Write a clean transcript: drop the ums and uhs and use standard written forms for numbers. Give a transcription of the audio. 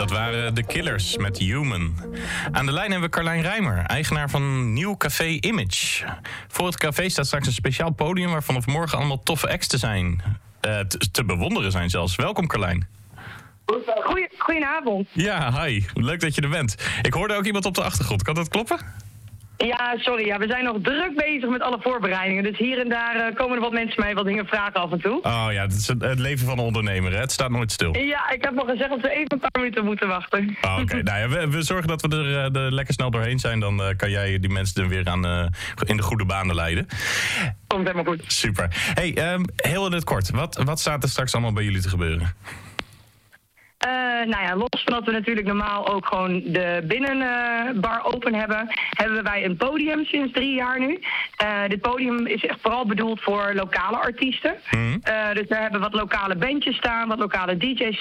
Dat waren The Killers met Human. Aan de lijn hebben we Carlijn Rijmer, eigenaar van nieuw café Image. Voor het café staat straks een speciaal podium waar vanaf morgen allemaal toffe acts te zijn. Te bewonderen zijn zelfs. Welkom Carlijn. Goedenavond. Ja, hi. Leuk dat je er bent. Ik hoorde ook iemand op de achtergrond. Kan dat kloppen? Ja, sorry. Ja, we zijn nog druk bezig met alle voorbereidingen. Dus hier en daar komen er wat mensen mij wat dingen vragen af en toe. Oh ja, dat is het leven van een ondernemer, hè? Het staat nooit stil. Ja, ik heb nog gezegd dat we even een paar minuten moeten wachten. Oh, oké. Nou ja, we zorgen dat we er lekker snel doorheen zijn. Dan kan jij die mensen er weer in de goede banen leiden. Komt helemaal goed. Super. Hey, heel in het kort. Wat staat er straks allemaal bij jullie te gebeuren? Los van dat we natuurlijk normaal ook gewoon de binnenbar open hebben wij een podium sinds 3 jaar nu. Dit podium is echt vooral bedoeld voor lokale artiesten. Dus we hebben wat lokale bandjes staan, wat lokale DJ's